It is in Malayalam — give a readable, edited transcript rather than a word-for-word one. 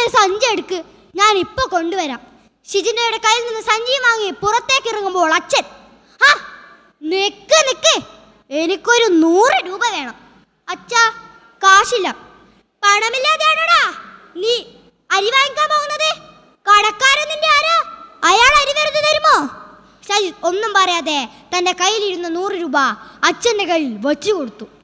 ഒരു സഞ്ചി എടുക്ക്, ഞാൻ ഇപ്പൊ കൊണ്ടുവരാം. ഷിജിനയുടെ കയ്യിൽ നിന്ന് സഞ്ചി വാങ്ങി പുറത്തേക്ക് ഇറങ്ങുമ്പോൾ അച്ഛൻ, ആ നിക്ക് നിക്ക്, എനിക്കൊരു 100 രൂപ വേണം. അച്ഛാ, കാശില്ല. പണമില്ലാതെയാണോടാ നീ അരി വാങ്ങിക്കാൻ പോകുന്നത്? കടക്കാരൻ നിന്റെ ആരാ? അയാൾ അരി വെറുതെ തരുമോ? സജിത് ഒന്നും പറയാതെ തന്റെ കയ്യിലിരുന്ന 100 രൂപ അച്ഛന്റെ കയ്യിൽ വച്ചു കൊടുത്തു.